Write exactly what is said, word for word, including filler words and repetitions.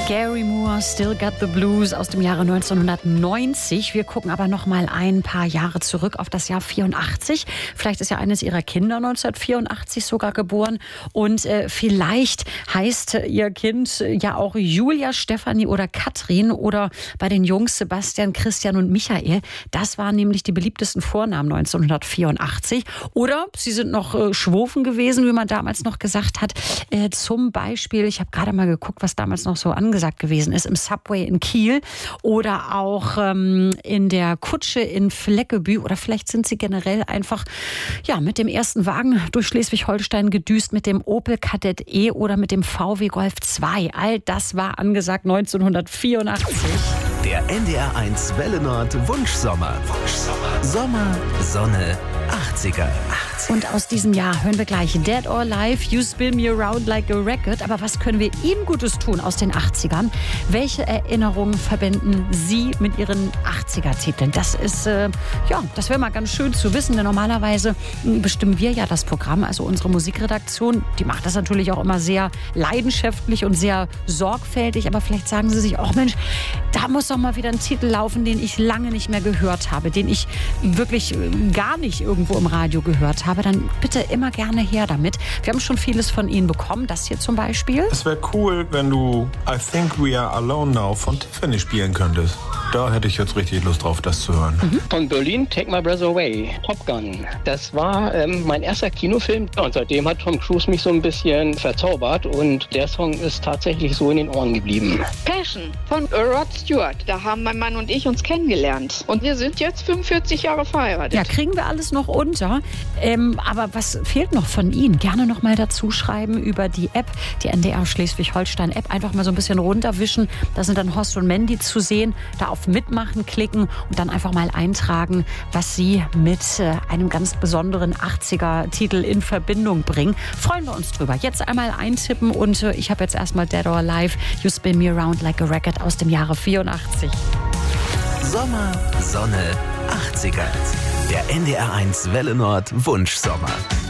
Gary Moore, Still Got the Blues aus dem Jahre neunzehnhundertneunzig. Wir gucken aber noch mal ein paar Jahre zurück auf das Jahr vierundachtzig. Vielleicht ist ja eines Ihrer Kinder neunzehnhundertvierundachtzig sogar geboren. Und äh, vielleicht heißt Ihr Kind ja auch Julia, Stefanie oder Katrin. Oder bei den Jungs Sebastian, Christian und Michael. Das waren nämlich die beliebtesten Vornamen neunzehnhundertvierundachtzig. Oder sie sind noch äh, Schwofen gewesen, wie man damals noch gesagt hat. Äh, zum Beispiel, ich habe gerade mal geguckt, was damals noch so angesagt gewesen ist, im Subway in Kiel oder auch ähm, in der Kutsche in Fleckebü, oder vielleicht sind sie generell einfach ja, mit dem ersten Wagen durch Schleswig-Holstein gedüst, mit dem Opel Kadett E oder mit dem V W Golf zwei. All das war angesagt neunzehnhundertvierundachtzig. Der N D R eins Welle Nord Wunschsommer. Wunschsommer. Sommer, Sonne, achtziger. Und aus diesem Jahr hören wir gleich Dead or Alive, You Spin Me Around Like a Record. Aber was können wir Ihnen Gutes tun aus den achtzigern? Welche Erinnerungen verbinden Sie mit Ihren achtziger-Titeln? Das ist, äh, ja, das wäre mal ganz schön zu wissen, denn normalerweise bestimmen wir ja das Programm, also unsere Musikredaktion. Die macht das natürlich auch immer sehr leidenschaftlich und sehr sorgfältig. Aber vielleicht sagen Sie sich, oh Mensch, da muss doch mal wieder ein Titel laufen, den ich lange nicht mehr gehört habe, den ich wirklich gar nicht irgendwo im Radio gehört habe. Dann bitte immer gerne her damit. Wir haben schon vieles von Ihnen bekommen. Das hier zum Beispiel. Es wäre cool, wenn du I Think We Are Alone Now von Tiffany spielen könntest. Da hätte ich jetzt richtig Lust drauf, das zu hören. Mhm. Von Berlin, Take My Breath Away, Top Gun. Das war ähm, mein erster Kinofilm. Und seitdem hat Tom Cruise mich so ein bisschen verzaubert. Und der Song ist tatsächlich so in den Ohren geblieben. Passion von Rod Stewart. Da haben mein Mann und ich uns kennengelernt. Und wir sind jetzt fünfundvierzig Jahre verheiratet. Ja, kriegen wir alles noch unter. Ähm, aber was fehlt noch von Ihnen? Gerne noch mal dazu schreiben über die App, die N D R Schleswig-Holstein-App. Einfach mal so ein bisschen runterwischen. Da sind dann Horst und Mandy zu sehen. Da auf Mitmachen klicken und dann einfach mal eintragen, was Sie mit äh, einem ganz besonderen achtziger-Titel in Verbindung bringen. Freuen wir uns drüber. Jetzt einmal eintippen und äh, ich habe jetzt erstmal Dead or Alive, You Spin Me Around Like a Record aus dem Jahre vierundachtzig. Sommer, Sonne, achtziger. Der N D R eins Welle Nord Wunschsommer.